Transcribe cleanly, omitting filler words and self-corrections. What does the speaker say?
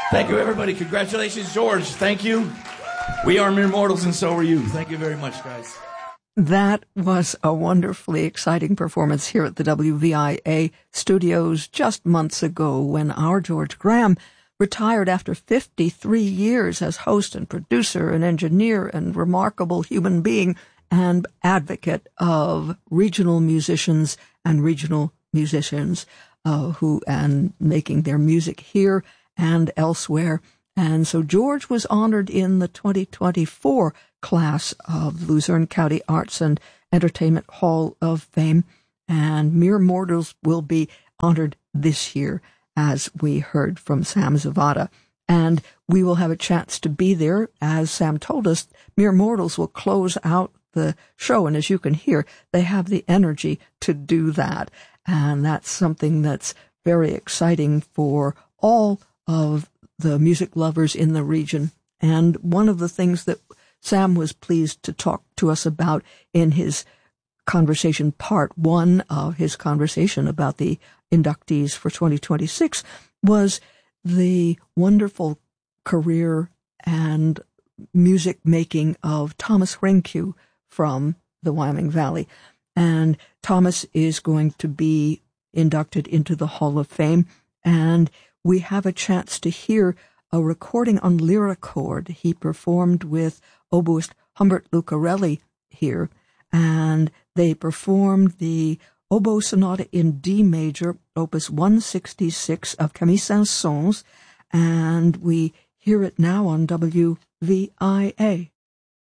Thank you, everybody. Congratulations, George. Thank you. We are mere mortals, and so are you. Thank you very much, guys. That was a wonderfully exciting performance here at the WVIA studios just months ago when our George Graham retired after 53 years as host and producer and engineer and remarkable human being and advocate of regional musicians and regional musicians who and making their music here and elsewhere. And so George was honored in the 2024 class of Luzerne County Arts and Entertainment Hall of Fame, and mere mortals will be honored this year, as we heard from Sam Zavada. And we will have a chance to be there. As Sam told us, mere mortals will close out the show, and as you can hear, they have the energy to do that. And that's something that's very exciting for all of the music lovers in the region. And one of the things that Sam was pleased to talk to us about in his conversation, part one of his conversation about the inductees for 2026, was the wonderful career and music making of Thomas Rhenque from the Wyoming Valley. And Thomas is going to be inducted into the Hall of Fame, and we have a chance to hear a recording on lyricord he performed with oboist Humbert Lucarelli here, and they performed the Oboe Sonata in D major, opus 166 of Camille Saint-Saëns, and we hear it now on WVIA.